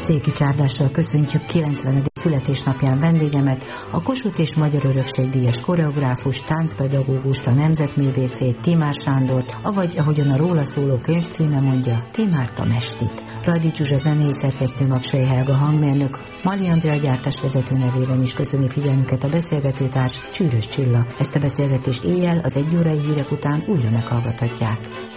Széki Csárdással köszöntjük 90. születésnapján vendégemet, a Kossuth és Magyar Örökség díjas koreográfus, táncpedagógust, a nemzetművészét, Timár Sándort, avagy ahogyan a róla szóló könyv címe mondja, Timárka Mestit. Radics Zsuzsa zenei szerkesztő, Magsai Helga hangmérnök, Mali Andrea gyártásvezető nevében is köszöni figyelmüket a beszélgetőtárs, Csűrös Csilla. Ezt a beszélgetést éjjel az 1 órai hírek után újra meghallgathatják.